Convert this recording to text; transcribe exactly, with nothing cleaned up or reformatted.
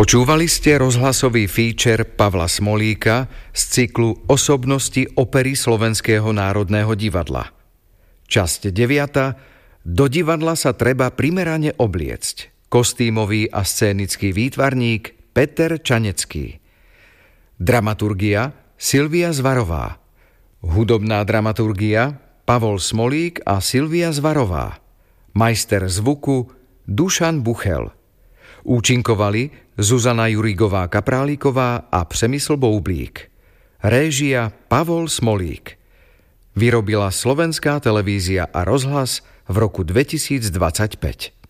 Počúvali ste rozhlasový feature Pavla Smolíka z cyklu Osobnosti opery Slovenského národného divadla. Časť deviata. Do divadla sa treba primerane obliecť. Kostýmový a scénický výtvarník Peter Čanecký. Dramaturgia Silvia Zvarová. Hudobná dramaturgia Pavol Smolík a Silvia Zvarová. Majster zvuku Dušan Buchel. Účinkovali Zuzana Jurigová-Kaprálíková a Přemysl Boublík. Réžia Pavol Smolík. Vyrobila Slovenská televízia a rozhlas v roku dvetisícdvadsaťpäť.